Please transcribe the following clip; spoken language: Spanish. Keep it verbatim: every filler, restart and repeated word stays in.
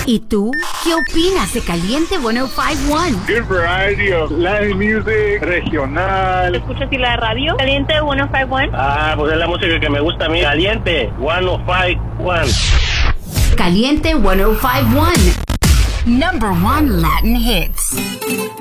¿Y tú? ¿Qué opinas de Caliente ciento cinco punto uno? Good variety of Latin music, regional. ¿Escuchas así la radio? Caliente ciento cincuenta y uno. Ah, pues es la música que me gusta a mí. Caliente ciento cincuenta y uno. Caliente ciento cinco punto uno. Number one Latin hits.